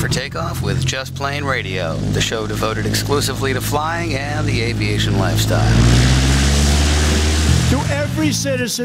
for takeoff with Just Plane Radio, the show devoted exclusively to flying and the aviation lifestyle. To every citizen